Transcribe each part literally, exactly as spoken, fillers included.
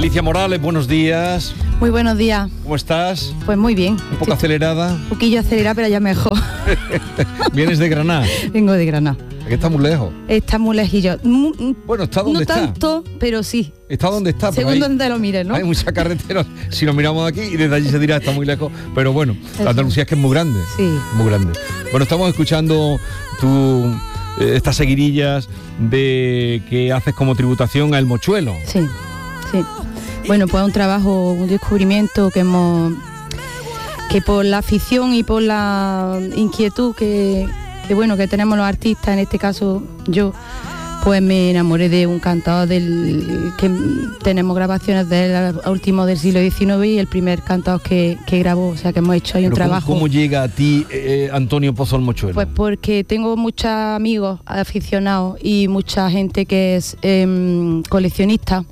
Alicia Morales, buenos días. Muy buenos días. ¿Cómo estás? Pues muy bien. ¿Un poco acelerada? Un poquillo acelerada, pero ya mejor. ¿Vienes de Granada? Vengo de Granada. Aquí está muy lejos. Está muy lejillo. Bueno, ¿está donde no está? No tanto, pero sí. ¿Está donde está? Según hay, donde lo mires, ¿no? Hay muchas carreteras. Si lo miramos aquí y desde allí se dirá está muy lejos. Pero bueno, la Andalucía es que es muy grande. Sí. Muy grande. Bueno, estamos escuchando tu... estas seguidillas de que haces como tributación al mochuelo. Sí, sí. Bueno, pues un trabajo, un descubrimiento que hemos que por la afición y por la inquietud que, que bueno que tenemos los artistas, en este caso yo, pues me enamoré de un cantador del que tenemos grabaciones del último del siglo diecinueve y el primer cantador que, que grabó, o sea que hemos hecho ahí un ¿Pero trabajo. ¿Cómo, cómo llega a ti eh, Antonio Pozo el mochuelo? Pues porque tengo muchos amigos aficionados y mucha gente que es eh, coleccionista,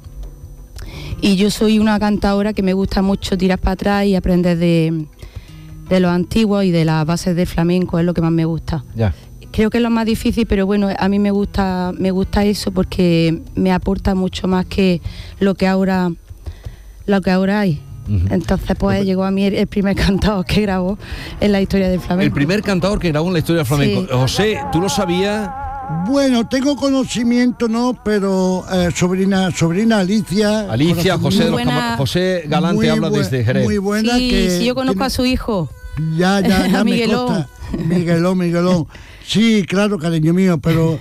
y yo soy una cantadora que me gusta mucho tirar para atrás y aprender de, de los antiguos y de las bases del flamenco, es lo que más me gusta. Ya. Creo que es lo más difícil, pero bueno, a mí me gusta me gusta eso porque me aporta mucho más que lo que ahora lo que ahora hay. Uh-huh. Entonces pues uh-huh. llegó a mí el, el primer cantador que grabó en la historia del flamenco. El primer cantador que grabó en la historia del flamenco. Sí. José, ¿tú lo sabías? Bueno, tengo conocimiento, no, pero eh, sobrina sobrina Alicia. Alicia, José, de los Camar- José Galante habla bu- desde Jerez. Muy buena. Sí, que sí, yo conozco tiene... a su hijo. Ya, ya, ya me Miguelón. consta. Miguelón, Miguelón. Sí, claro, cariño mío, pero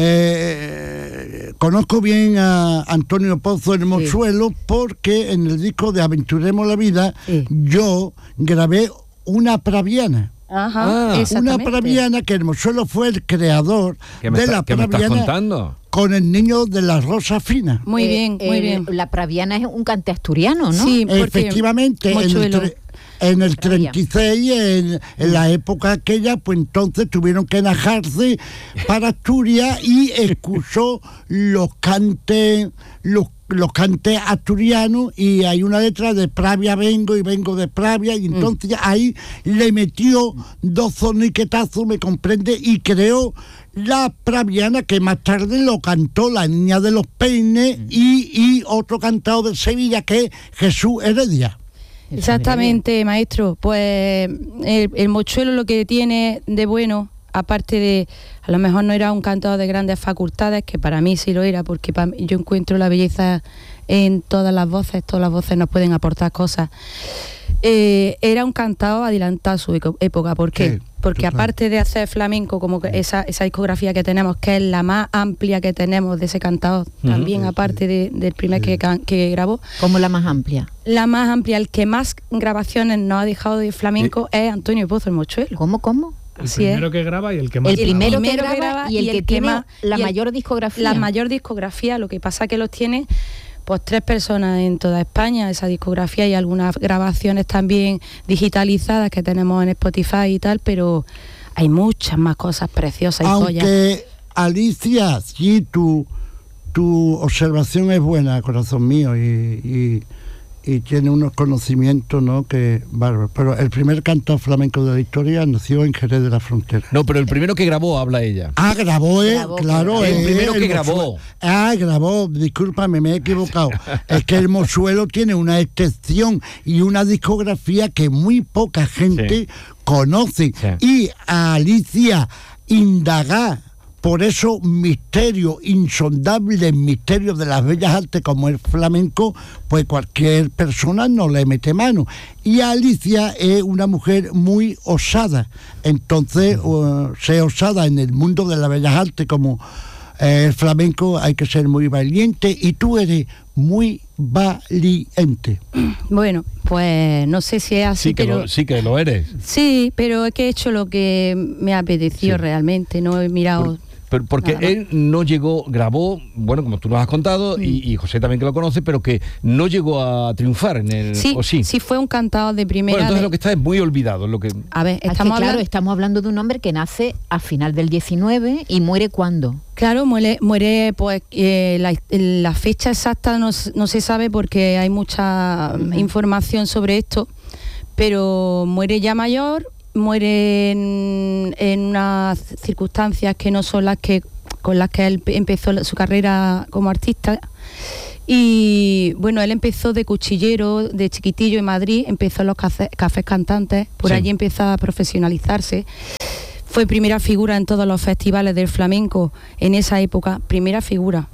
eh, conozco bien a Antonio Pozo el Mochuelo sí. porque en el disco de Aventuremos la Vida sí. yo grabé una praviana. Ajá, ah, una praviana que el Mochuelo fue el creador de está, la ¿qué praviana. ¿Qué me estás contando? Con el niño de la rosa fina. Muy bien, eh, muy eh, bien. La praviana es un cante asturiano, ¿no? Sí, efectivamente. En el, tre- en el treinta y seis, en, en la época aquella, pues entonces tuvieron que enajarse para Asturias y escuchó los cantes, los los cantes asturianos, y hay una letra de Pravia vengo y vengo de Pravia, y entonces mm. ahí le metió dos zorniquetazos, me comprende, y creó la praviana que más tarde lo cantó la Niña de los Peines mm. y, y otro cantado de Sevilla que es Jesús Heredia. Exactamente, maestro. Pues el, el mochuelo lo que tiene de bueno, aparte de, a lo mejor no era un cantador de grandes facultades, que para mí sí lo era, porque para mí, yo encuentro la belleza en todas las voces, todas las voces nos pueden aportar cosas. Eh, era un cantador adelantado a su época, ¿por qué? Sí, porque claro. aparte de hacer flamenco, como que esa, esa discografía que tenemos, que es la más amplia que tenemos de ese cantador, uh-huh. también sí, aparte de, del primer sí. que, que grabó. ¿Cómo la más amplia? La más amplia, el que más grabaciones nos ha dejado de flamenco sí. es Antonio Pozo el Mochuelo. ¿Cómo, cómo? El Así primero es. que graba y el que más el primero, graba. que, graba, que graba y el, y el que, que tiene más, la mayor el, discografía. La mayor discografía, lo que pasa que los tiene pues tres personas en toda España, esa discografía, y algunas grabaciones también digitalizadas que tenemos en Spotify y tal, pero hay muchas más cosas preciosas y Aunque, joyas. Alicia, sí, tu, tu observación es buena, corazón mío, y... y... y tiene unos conocimientos, ¿no?, que bárbaros. Pero el primer cantor flamenco de la historia nació en Jerez de la Frontera. No, pero el primero que grabó, habla ella. Ah, grabó, eh, grabó claro. El eh, primero que el grabó. Mochuelo. Ah, grabó, discúlpame, me he equivocado. Es que el Mochuelo tiene una extensión y una discografía que muy poca gente sí. conoce. Sí. Y a Alicia indagar por eso misterio, insondable misterio de las bellas artes como el flamenco, pues cualquier persona no le mete mano. Y Alicia es una mujer muy osada, entonces uh, ser osada en el mundo de las bellas artes como eh, el flamenco hay que ser muy valiente, y tú eres muy valiente. Bueno, pues no sé si es así, sí que pero... Lo, sí que lo eres. Sí, pero es que he hecho lo que me apeteció sí. realmente, no he mirado... Por... Pero porque nada. Él no llegó, grabó, bueno, como tú nos has contado, mm. y, y José también que lo conoce, pero que no llegó a triunfar en el... Sí, ¿o sí? sí fue un cantador de primera... Bueno, entonces de... lo que está es muy olvidado. Lo que... A ver, estamos, es que, claro, hablando... estamos hablando de un hombre que nace a final del diecinueve y muere ¿cuándo? Claro, muere, muere pues eh, la, la fecha exacta no, no se sabe porque hay mucha mm. información sobre esto, pero muere ya mayor, muere en, en unas circunstancias que no son las que con las que él empezó su carrera como artista, Y bueno, él empezó de cuchillero, de chiquitillo en Madrid, empezó en los cafés, cafés cantantes, por sí. allí empezó a profesionalizarse. Fue primera figura en todos los festivales del flamenco en esa época, primera figura.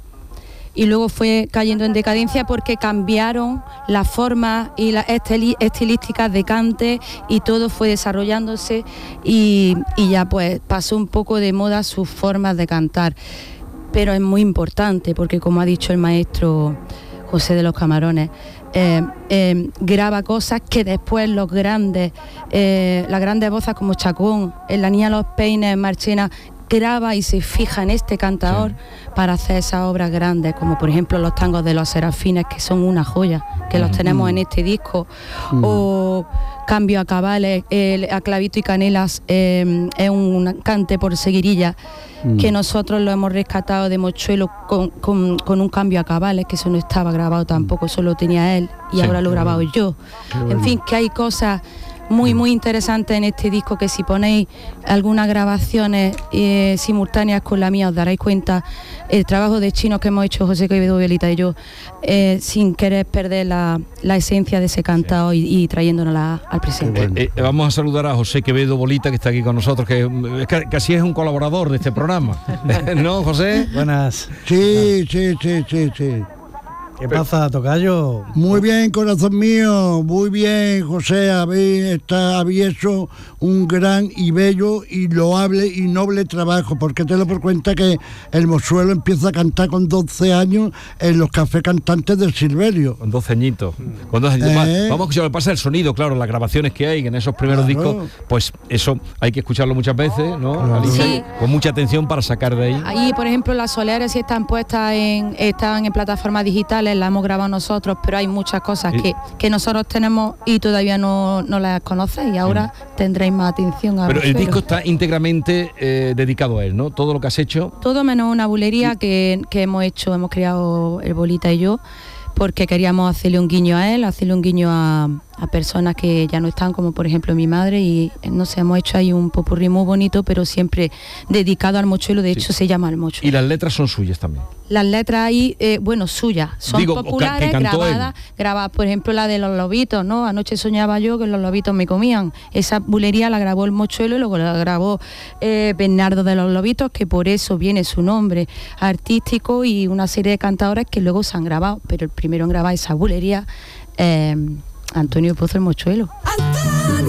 Y luego fue cayendo en decadencia porque cambiaron las formas y las estilísticas de cante y todo fue desarrollándose y, y ya pues pasó un poco de moda sus formas de cantar. Pero es muy importante porque, como ha dicho el maestro José de los Camarones, eh, eh, graba cosas que después los grandes, eh, las grandes voces como Chacón, en La Niña de los Peines, Marchena, graba y se fija en este cantador sí. para hacer esas obras grandes, como por ejemplo los tangos de los Serafines, que son una joya, que mm. los tenemos en este disco, mm. o Cambio a Cabales, el, a Clavito y Canelas, eh, es un cante por seguirilla, mm. que nosotros lo hemos rescatado de Mochuelo con, con, con un Cambio a Cabales, que eso no estaba grabado tampoco, solo tenía él, y sí, ahora lo he grabado bueno. yo. Bueno. En fin, que hay cosas muy muy interesante en este disco, que si ponéis algunas grabaciones eh, simultáneas con la mía os daréis cuenta el trabajo de chinos que hemos hecho José Quevedo Violita y yo, eh, sin querer perder la, la esencia de ese cantado y, y trayéndonos al presente. Eh, eh, vamos a saludar a José Quevedo Bolita, que está aquí con nosotros, que eh, casi es un colaborador de este programa. ¿No, José? Buenas. Sí, sí, sí, sí, sí. ¿Qué pasa, tocayo? Muy bien, corazón mío, muy bien, José, habéis, está, habéis hecho un gran y bello y loable y noble trabajo, porque te lo por cuenta que el mozuelo empieza a cantar con doce años en los cafés cantantes del Silverio. Con doce añitos. Con doce añitos. ¿Eh? Vamos a escuchar, lo que pasa el sonido, claro, las grabaciones que hay en esos primeros claro. discos, pues eso hay que escucharlo muchas veces, ¿no? Claro. Sí. Con mucha atención para sacar de ahí. Ahí, por ejemplo, las soleares sí están puestas en, están en plataformas digitales, la hemos grabado nosotros, pero hay muchas cosas que, que nosotros tenemos y todavía no, no las conocéis y ahora sí. tendréis más atención a Pero el disco está íntegramente eh, dedicado a él, ¿no? Todo lo que has hecho. Todo menos una bulería que, que hemos hecho, hemos creado el Bolita y yo, porque queríamos hacerle un guiño a él, hacerle un guiño a, a personas que ya no están, como por ejemplo mi madre, y no sé, hemos hecho ahí un popurrí muy bonito, pero siempre dedicado al mochuelo, de hecho sí. se llama El Mochuelo. Y las letras son suyas también. Las letras ahí, eh, bueno, suyas, son Digo, populares, grabadas, grabadas, por ejemplo la de Los Lobitos, ¿no? Anoche soñaba yo que los lobitos me comían. Esa bulería la grabó El Mochuelo y luego la grabó eh, Bernardo de los Lobitos, que por eso viene su nombre artístico, y una serie de cantadores que luego se han grabado, pero el primero en grabar esa bulería, eh, Antonio Pozo El Mochuelo.